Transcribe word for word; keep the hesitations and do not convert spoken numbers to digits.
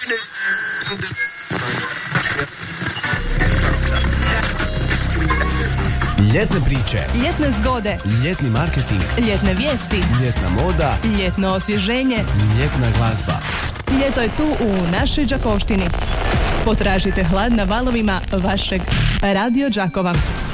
Ljetne priče, ljetne zgode, ljetni marketing, ljetne vijesti, ljetna moda, ljetno osvježenje. ljetna glazba. Ljeto je tu u našoj Đakovštini. Potražite hlad na valovima vašeg Radio Đakova.